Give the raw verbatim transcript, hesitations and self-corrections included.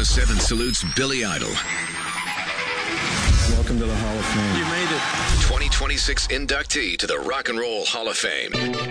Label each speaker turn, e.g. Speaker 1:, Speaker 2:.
Speaker 1: oh seven salutes Billy Idol.
Speaker 2: Welcome to the Hall of Fame.
Speaker 3: You made it.
Speaker 1: twenty twenty-six inductee to the Rock and Roll Hall of Fame.